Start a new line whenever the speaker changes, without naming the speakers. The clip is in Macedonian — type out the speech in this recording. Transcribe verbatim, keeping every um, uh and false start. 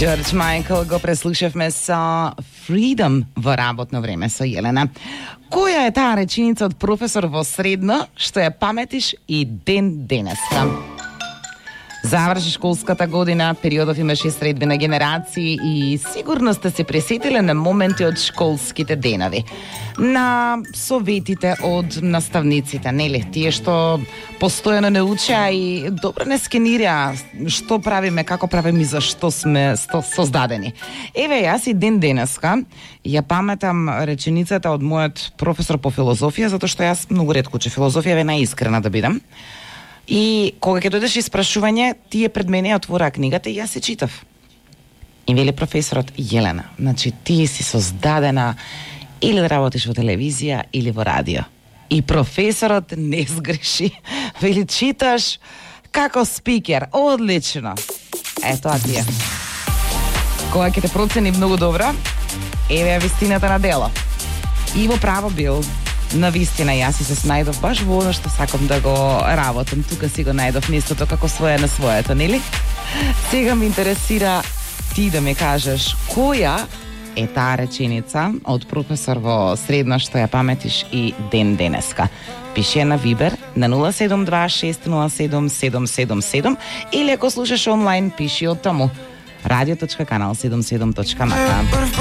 George Michael го преслушавме со Freedom во работно време со Јелена. Која е таа реченица од професор во средно што ја паметиш и ден денеска? Заврши школската година, периодов имаше средби на генерации и сигурно сте се пресетиле на моменти од школските денови. На советите од наставниците, нели? Тие што постојано не учеа и добро не скенираа што правиме, како правиме и за што сме создадени. Еве, јас и ден денеска ја паметам реченицата од мојот професор по филозофија, затоа што јас многу ретко уче филозофија, ве наискрена да бидам. И кога ќе дојдеш испрашување, тие пред мене отвораа книгата и јас се читав. И вели професорот: Јелена, значи ти си создадена или да работиш во телевизија или во радио. И професорот не сгреши. Вели, читаш како спикер, одлично. Е, тоа ти е. Кога ќе те процени многу добро, еве ја вистината на дело. И во право бил. На вистина, јас и се снајдов баш во оно што сакам да го работам. Тука си го најдов местото како свое на своето, нели? Сега ме интересира ти да ми кажеш која е таа реченица од професор во средно што ја паметиш и ден денеска. Пиши на Вибер на нула седум два шест нула седум седум седум седум или ако слушаш онлайн, пиши од таму радио точка канал седумдесет и седум точка ем ка.